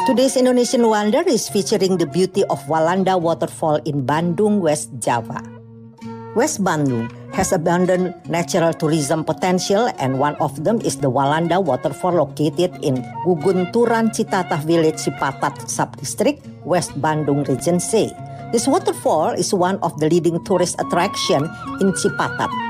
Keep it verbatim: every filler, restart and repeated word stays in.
Today's Indonesian Wonder is featuring the beauty of Walanda Waterfall in Bandung, West Java. West Bandung has abundant natural tourism potential, and one of them is the Walanda Waterfall located in Gugunturan Citatah Village, Cipatat Subdistrict, West Bandung Regency. This waterfall is one of the leading tourist attractions in Cipatat.